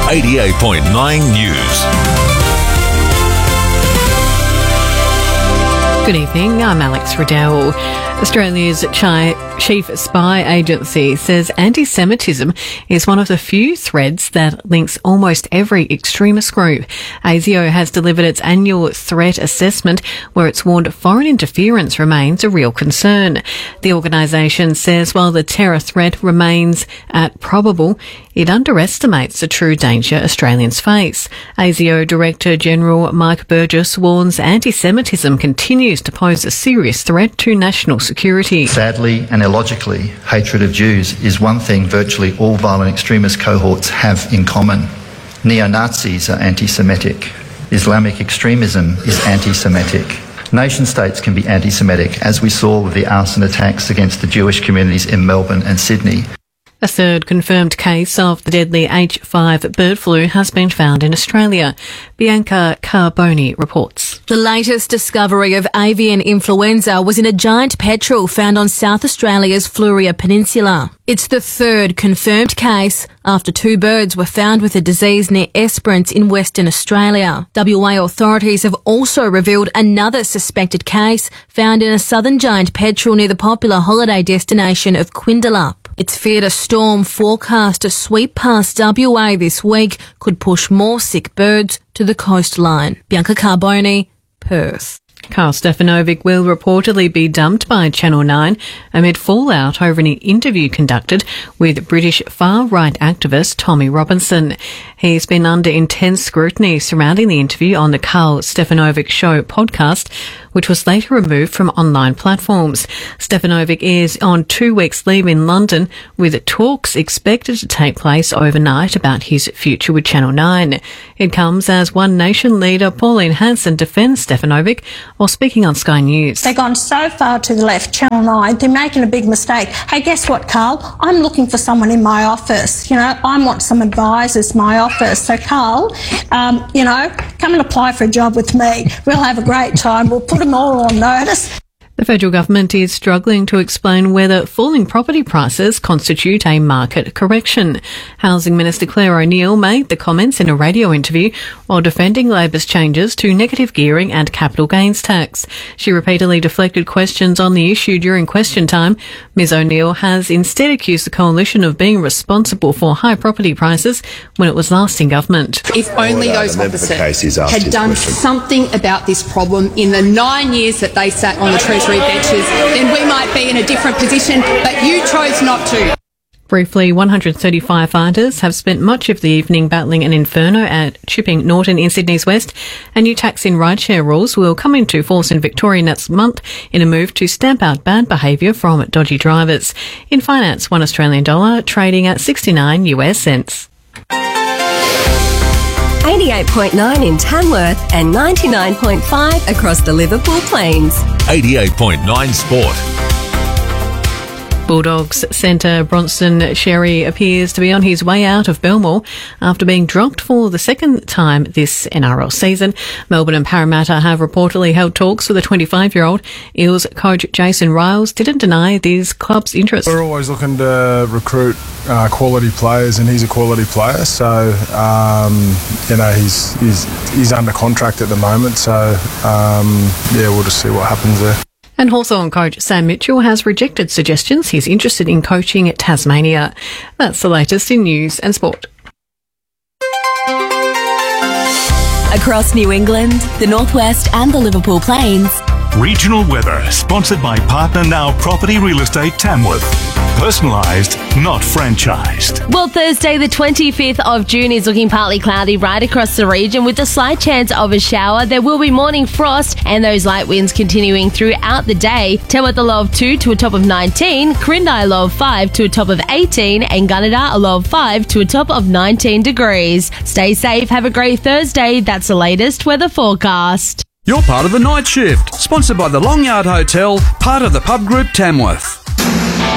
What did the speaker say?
88.9 News. Good evening, I'm Alex Riddell. Australia's chief spy agency says anti-Semitism is one of the few threads that links almost every extremist group. ASIO has delivered its annual threat assessment where it's warned foreign interference remains a real concern. The organisation says while the terror threat remains at probable, it underestimates the true danger Australians face. ASIO Director General Mike Burgess warns anti-Semitism continues to pose a serious threat to national security. Sadly and illogically, hatred of Jews is one thing virtually all violent extremist cohorts have in common. Neo-Nazis are anti-Semitic. Islamic extremism is anti-Semitic. Nation-states can be anti-Semitic, as we saw with the arson attacks against the Jewish communities in Melbourne and Sydney. A third confirmed case of the deadly H5 bird flu has been found in Australia. Bianca Carboni reports. The latest discovery of avian influenza was in a giant petrel found on South Australia's Fluria Peninsula. It's the third confirmed case after 2 birds were found with the disease near Esperance in Western Australia. WA authorities have also revealed another suspected case found in a southern giant petrel near the popular holiday destination of Quindalup. It's feared a storm forecast to sweep past WA this week could push more sick birds to the coastline. Bianca Carboni, Perth. Karl Stefanovic will reportedly be dumped by Channel 9 amid fallout over an interview conducted with British far-right activist Tommy Robinson. He's been under intense scrutiny surrounding the interview on the Karl Stefanovic Show podcast, which was later removed from online platforms. Stefanovic is on 2 weeks' leave in London, with talks expected to take place overnight about his future with Channel 9. It comes as One Nation leader Pauline Hanson defends Stefanovic while speaking on Sky News. They've gone so far to the left, Channel 9, they're making a big mistake. Hey, guess what, Karl? I'm looking for someone in my office. I want some advisors in my office. So, Karl, come and apply for a job with me. We'll have a great time. We'll put them all on notice. The federal government is struggling to explain whether falling property prices constitute a market correction. Housing Minister Claire O'Neil made the comments in a radio interview while defending Labor's changes to negative gearing and capital gains tax. She repeatedly deflected questions on the issue during question time. Ms O'Neil has instead accused the coalition of being responsible for high property prices when it was last in government. If only those opposite had done something about this problem in the 9 years that they sat on the Treasury benches, then we might be in a different position, but you chose not to. Briefly, 130 firefighters have spent much of the evening battling an inferno at Chipping Norton in Sydney's west, and new taxi and rideshare rules will come into force in Victoria next month in a move to stamp out bad behaviour from dodgy drivers. In finance, $1 Australian dollar trading at 69 US cents. 88.9 in Tamworth and 99.5 across the Liverpool Plains. 88.9 Sport. Bulldogs centre Bronson Xerri appears to be on his way out of Belmore after being dropped for the second time this NRL season. Melbourne and Parramatta have reportedly held talks with the 25-year-old. Eels coach Jason Riles didn't deny these clubs' interest. We're always looking to recruit quality players, and he's a quality player. So, he's under contract at the moment. So, we'll just see what happens there. And Hawthorn coach Sam Mitchell has rejected suggestions he's interested in coaching Tasmania. That's the latest in news and sport. Across New England, the Northwest and the Liverpool Plains. Regional weather sponsored by Partner Now Property Real Estate Tamworth. Personalised, not franchised. Well, Thursday the 25th of June is looking partly cloudy right across the region with a slight chance of a shower. There will be morning frost and those light winds continuing throughout the day. Tamworth a low of 2 to a top of 19, Corindai a low of 5 to a top of 18 and Gunnedah a low of 5 to a top of 19 degrees. Stay safe, have a great Thursday. That's the latest weather forecast. You're part of the night shift, sponsored by the Long Yard Hotel, part of the Pub Group Tamworth.